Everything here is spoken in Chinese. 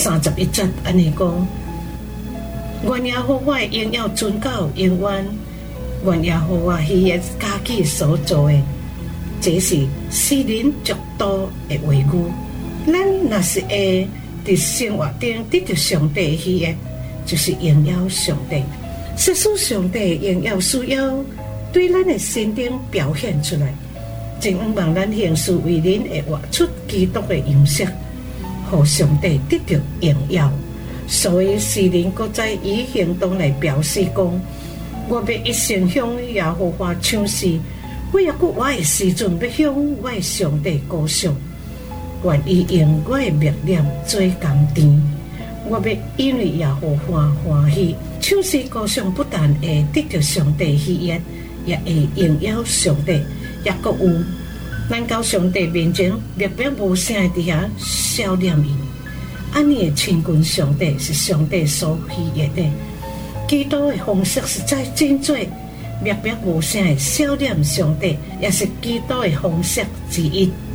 31节安尼讲：愿耶和华荣耀尊高永远，愿耶和华喜悦家己所做的，这是世人极多的话语。咱若是会伫生活中得到上帝的喜悦，就是荣耀上帝。实施上帝荣耀需要对咱的心中表现出来，真希望咱行事为人会活出基督的样式，互上帝得到荣耀。所以世人搁在以行动来表示讲，我要一生向耶和华唱诗，我也搁我的时阵要向我的上帝歌颂。愿意用我的默念做工甜，我要因为耶和华欢喜。唱诗歌颂不但会得到上帝喜悦，也会荣耀上帝，也搁有咱到上帝面前默默无声伫遐笑念伊。安尼的亲近上帝是上帝所喜悦的。基督的方式实在真多，默默无声的笑念上帝，也是基督的方式之一。